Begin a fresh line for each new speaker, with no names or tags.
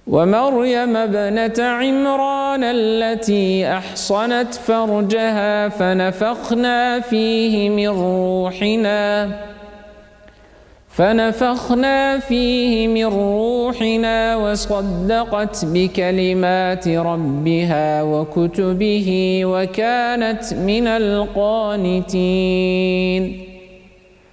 ومريم ابنة عمران التي أحصنت فرجها فنفخنا فيه من روحنا وصدقت بكلمات ربها وكتبه وكانت من القانتين.